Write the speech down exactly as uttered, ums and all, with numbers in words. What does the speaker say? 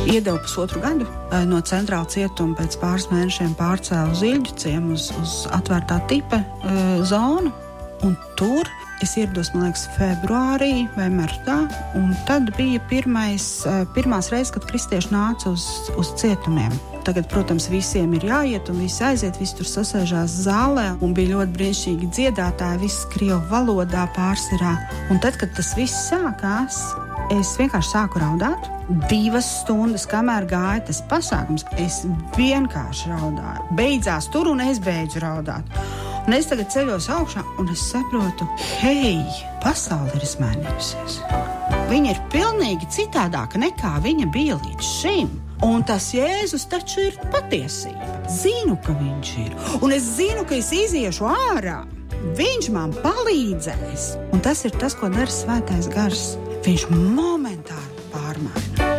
Iedeva pusotru gadu no centrāla cietuma, pēc pāris mēnešiem pārcēla uz Ilģu ciemu, uz, uz atvērtā tipa uh, zonu. Un tur es ierados, man liekas, februārī vai martā. Un tad bija pirmais, uh, pirmās reizes, kad kristieši nāca uz, uz cietumiem. Tagad, protams, visiem ir jāiet un visi aiziet, visi tur sasēžās zālē. Un bija ļoti brīnišķīgi dziedātāji, viss krievu valodā pārsvarā. Un tad, kad tas viss sākās, es vienkārši sāku raudāt. Divas stundas, kamēr gāja tas pasākums, es vienkārši raudāju. Beidzās tur un es beidzu raudāt. Un es tagad ceļos augšā un es saprotu, hei, pasaule ir izmainījusies. Viņa ir pilnīgi citādāka nekā viņa bija līdz šim. Un tas Jēzus taču ir patiesība. Zinu, ka viņš ir. Un es zinu, ka es iziešu ārā. Viņš man palīdzēs. Un tas ir tas, ko dara Svētais Gars. Viņš momentāli pārmaina.